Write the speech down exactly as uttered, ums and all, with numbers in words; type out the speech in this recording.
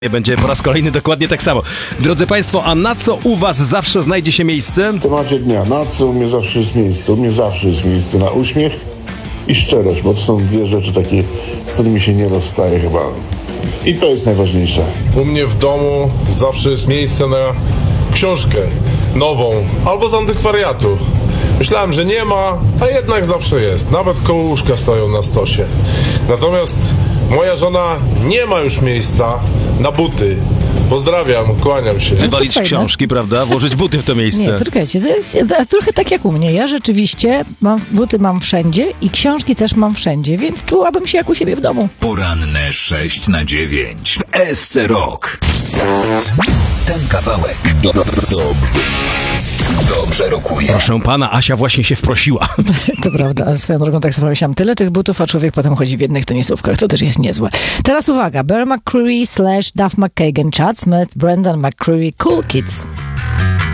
Będzie po raz kolejny dokładnie tak samo. Drodzy Państwo, a na co u Was zawsze znajdzie się miejsce? W temacie dnia, na co u mnie zawsze jest miejsce? U mnie zawsze jest miejsce na uśmiech i szczerość, bo to są dwie rzeczy takie, z którymi się nie rozstaje chyba. I to jest najważniejsze. U mnie w domu zawsze jest miejsce na książkę nową albo z antykwariatu. Myślałem, że nie ma, a jednak zawsze jest. Nawet koło łóżka stoją na stosie. Natomiast moja żona nie ma już miejsca na buty. Pozdrawiam, kłaniam się. Wywalić fajne. książki, prawda? Włożyć buty w to miejsce. Nie, poczekajcie, to jest to trochę tak jak u mnie. Ja rzeczywiście mam, buty mam wszędzie i książki też mam wszędzie, więc czułabym się jak u siebie w domu. Poranne sześć na dziewięć w S C Rock. Ten kawałek do, do, dobrze, dobrze rokuje. Proszę pana, Asia właśnie się wprosiła. To prawda, a swoją drogą tak sobie pomyślałam, tyle tych butów, a człowiek potem chodzi w jednych tenisówkach, to też jest niezłe. Teraz uwaga, Bear McCreary slash Duff McKagan, Chad Smith, Brendan McCreary, Cool Kids.